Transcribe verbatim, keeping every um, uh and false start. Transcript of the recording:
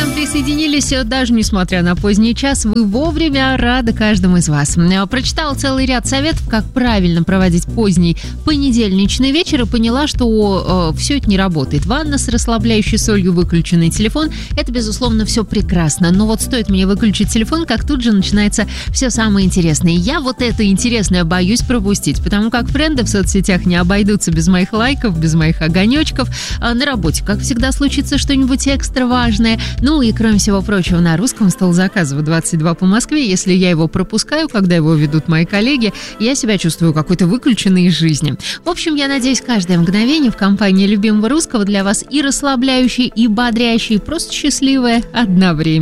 нам присоединились, даже несмотря на поздний час. Вы вовремя, рада каждому из вас. Прочитала целый ряд советов, как правильно проводить поздний понедельничный вечер, и поняла, что э, все это не работает. Ванна с расслабляющей солью, выключенный телефон – это, безусловно, все прекрасно. Но вот стоит мне выключить телефон, как тут же начинается все самое интересное. Я вот это интересное боюсь пропустить, потому как френды в соцсетях не обойдутся без моих лайков, без моих огонечков. А на работе, как всегда, случится что-нибудь экстра важное. Ну и, кроме всего прочего, на русском стол заказа в двадцать два по Москве. Если я его пропускаю, когда его ведут мои коллеги, я себя чувствую какой-то выключенной из жизни. В общем, я надеюсь, каждое мгновение в компании любимого русского для вас и расслабляющее, и бодрящее, и просто счастливое одновременно.